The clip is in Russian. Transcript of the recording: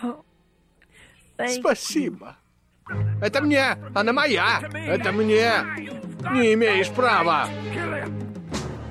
Спасибо. Это мне, она моя. Это мне. Не имеешь права.